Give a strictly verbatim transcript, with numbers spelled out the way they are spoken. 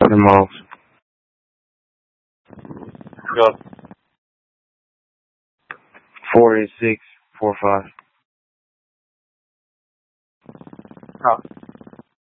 ten miles. Got four eight six four five. Copy.